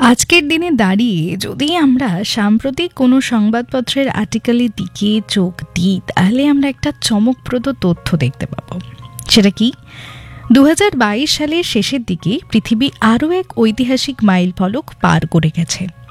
আজকের দিনে দাঁড়িয়ে যদি আমরা সাম্প্রতিক কোনো সংবাদপত্রের আর্টিকেলের দিকে চোখ দিই তাহলে আমরা একটা চমকপ্রদ তথ্য দেখতে পাবো। সেটা কি? 2022 সালের শেষের দিকে পৃথিবী আরও এক ঐতিহাসিক মাইল ফলক পার করে গেছে।